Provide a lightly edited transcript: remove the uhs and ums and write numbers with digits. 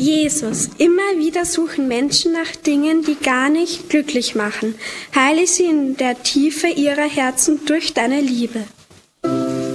Jesus, immer wieder suchen Menschen nach Dingen, die gar nicht glücklich machen. Heile sie in der Tiefe ihrer Herzen durch deine Liebe.